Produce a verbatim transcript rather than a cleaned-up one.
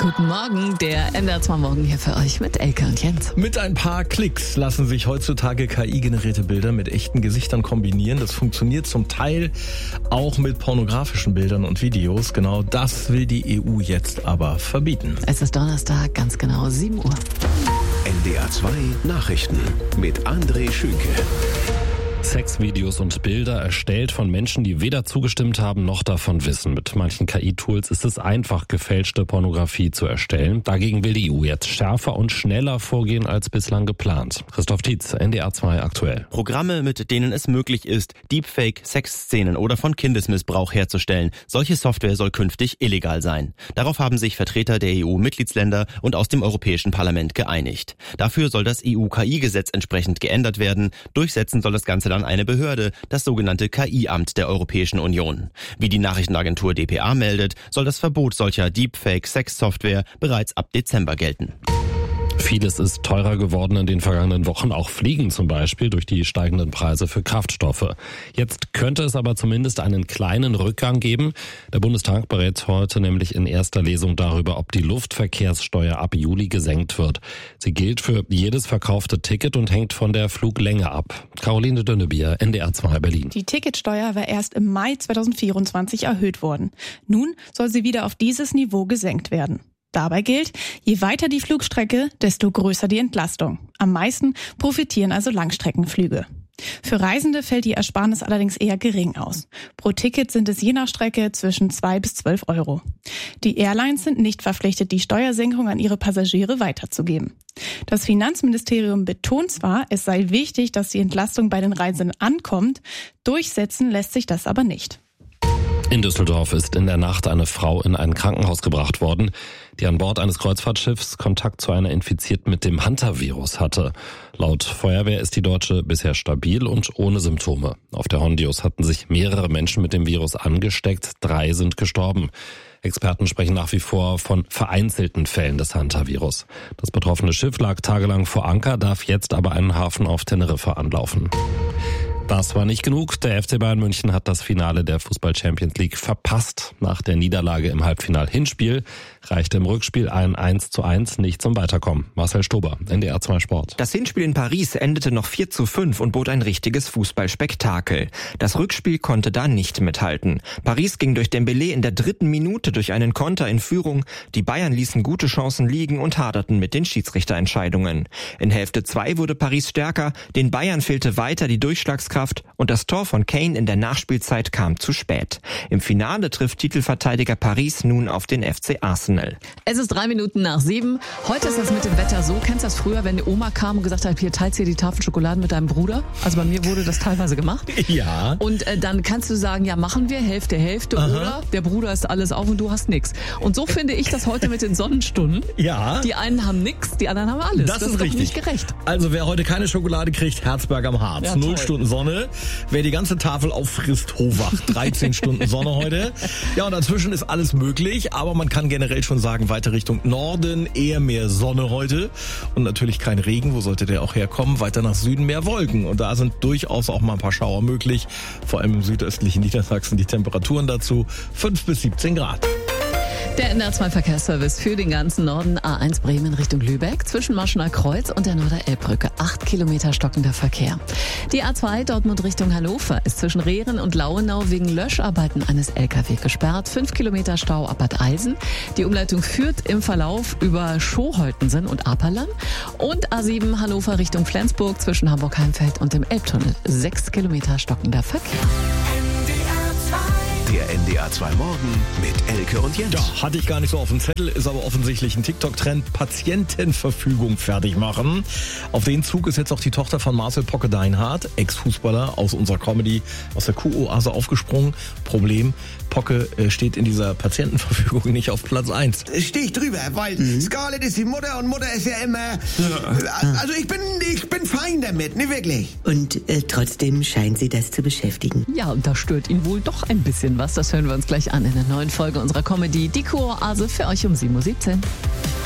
Guten Morgen, der N D R zwei Morgen hier für euch mit Elke und Jens. Mit ein paar Klicks lassen sich heutzutage K I-generierte Bilder mit echten Gesichtern kombinieren. Das funktioniert zum Teil auch mit pornografischen Bildern und Videos. Genau das will die E U jetzt aber verbieten. Es ist Donnerstag, ganz genau sieben Uhr. N D R zwei Nachrichten mit André Schünke. Sexvideos und Bilder erstellt von Menschen, die weder zugestimmt haben noch davon wissen. Mit manchen K I-Tools ist es einfach, gefälschte Pornografie zu erstellen. Dagegen will die E U jetzt schärfer und schneller vorgehen als bislang geplant. Christoph Tietz, N D R zwei aktuell. Programme, mit denen es möglich ist, Deepfake, Sexszenen oder von Kindesmissbrauch herzustellen. Solche Software soll künftig illegal sein. Darauf haben sich Vertreter der E U-Mitgliedsländer und aus dem Europäischen Parlament geeinigt. Dafür soll das E U-K I-Gesetz entsprechend geändert werden. Durchsetzen soll das Ganze dann eine Behörde, das sogenannte K I-Amt der Europäischen Union. Wie die Nachrichtenagentur D P A meldet, soll das Verbot solcher Deepfake-Sex-Software bereits ab Dezember gelten. Vieles ist teurer geworden in den vergangenen Wochen, auch Fliegen zum Beispiel, durch die steigenden Preise für Kraftstoffe. Jetzt könnte es aber zumindest einen kleinen Rückgang geben. Der Bundestag berät heute nämlich in erster Lesung darüber, ob die Luftverkehrssteuer ab Juli gesenkt wird. Sie gilt für jedes verkaufte Ticket und hängt von der Fluglänge ab. Caroline Dönnebier, N D R zwei Berlin. Die Ticketsteuer war erst im Mai zweitausendvierundzwanzig erhöht worden. Nun soll sie wieder auf dieses Niveau gesenkt werden. Dabei gilt, je weiter die Flugstrecke, desto größer die Entlastung. Am meisten profitieren also Langstreckenflüge. Für Reisende fällt die Ersparnis allerdings eher gering aus. Pro Ticket sind es je nach Strecke zwischen zwei bis zwölf Euro. Die Airlines sind nicht verpflichtet, die Steuersenkung an ihre Passagiere weiterzugeben. Das Finanzministerium betont zwar, es sei wichtig, dass die Entlastung bei den Reisenden ankommt, durchsetzen lässt sich das aber nicht. In Düsseldorf ist in der Nacht eine Frau in ein Krankenhaus gebracht worden, die an Bord eines Kreuzfahrtschiffs Kontakt zu einer Infizierten mit dem Hantavirus hatte. Laut Feuerwehr ist die Deutsche bisher stabil und ohne Symptome. Auf der Hondius hatten sich mehrere Menschen mit dem Virus angesteckt, drei sind gestorben. Experten sprechen nach wie vor von vereinzelten Fällen des Hantavirus. Das betroffene Schiff lag tagelang vor Anker, darf jetzt aber einen Hafen auf Teneriffa anlaufen. Das war nicht genug. Der F C Bayern München hat das Finale der Fußball-Champions League verpasst. Nach der Niederlage im Halbfinal-Hinspiel reichte im Rückspiel ein eins zu eins nicht zum Weiterkommen. Marcel Stober, N D R zwei Sport. Das Hinspiel in Paris endete noch vier zu fünf und bot ein richtiges Fußballspektakel. Das Rückspiel konnte da nicht mithalten. Paris ging durch Dembélé in der dritten Minute durch einen Konter in Führung. Die Bayern ließen gute Chancen liegen und haderten mit den Schiedsrichterentscheidungen. In Hälfte zwei wurde Paris stärker. Den Bayern fehlte weiter die Durchschlagskraft. Und das Tor von Kane in der Nachspielzeit kam zu spät. Im Finale trifft Titelverteidiger Paris nun auf den F C Arsenal. Es ist drei Minuten nach sieben. Heute ist das mit dem Wetter so. Kennst du das früher, wenn die Oma kam und gesagt hat, hier teilst du die Tafel Schokolade mit deinem Bruder? Also bei mir wurde das teilweise gemacht. Ja. Und äh, dann kannst du sagen, ja machen wir, Hälfte, Hälfte. Aha. Oder der Bruder ist alles auf und du hast nichts. Und so finde ich das heute mit den Sonnenstunden. Ja. Die einen haben nichts, die anderen haben alles. Das, das ist, ist richtig. Doch nicht gerecht. Also wer heute keine Schokolade kriegt, Herzberg am Harz. Ja, Null Stunden Sonne. Wer die ganze Tafel auffrisst, Howach. dreizehn Stunden Sonne heute. Ja, und dazwischen ist alles möglich, aber man kann generell schon sagen, weiter Richtung Norden eher mehr Sonne heute. Und natürlich kein Regen, wo sollte der auch herkommen? Weiter nach Süden mehr Wolken. Und da sind durchaus auch mal ein paar Schauer möglich. Vor allem im südöstlichen Niedersachsen die Temperaturen dazu fünf bis siebzehn Grad. Der N D R zwei Verkehrsservice für den ganzen Norden. A eins Bremen Richtung Lübeck zwischen Marschener Kreuz und der Norder-Elbbrücke. Acht Kilometer stockender Verkehr. Die A zwei Dortmund Richtung Hannover ist zwischen Rehren und Lauenau wegen Löscharbeiten eines L K W gesperrt. Fünf Kilometer Stau ab Bad Eisen. Die Umleitung führt im Verlauf über Schoholtensen und Aperlang. Und A sieben Hannover Richtung Flensburg zwischen Hamburg-Heimfeld und dem Elbtunnel. Sechs Kilometer stockender Verkehr. Der N D R zwei Morgen mit Elke und Jens. Ja, hatte ich gar nicht so auf dem Zettel, ist aber offensichtlich ein TikTok-Trend. Patientenverfügung fertig machen. Auf den Zug ist jetzt auch die Tochter von Marcel Pocke-Deinhardt, Ex-Fußballer aus unserer Comedy, aus der Q-Oase aufgesprungen. Problem, Pocke äh, steht in dieser Patientenverfügung nicht auf Platz eins. Stehe ich drüber, weil mhm. Scarlett ist die Mutter und Mutter ist ja immer... Ja. Also ich bin, ich bin fein damit, ne wirklich. Und äh, trotzdem scheint sie das zu beschäftigen. Ja, und da stört ihn wohl doch ein bisschen was. Das hören wir uns gleich an in der neuen Folge unserer Comedy Die Q-Oase für euch um sieben Uhr siebzehn.